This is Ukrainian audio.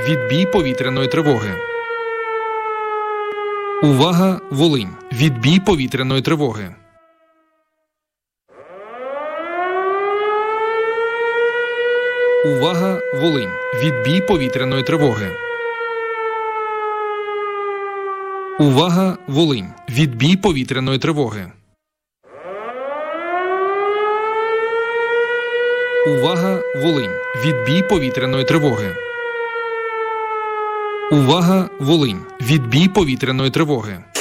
Відбій повітряної тривоги. Увага, Волинь! Відбій повітряної тривоги. Увага, Волинь! Відбій повітряної тривоги. Увага, Волинь! Відбій повітряної тривоги. Увага, Волинь! Відбій повітряної тривоги. Увага, Волинь! Відбій повітряної тривоги.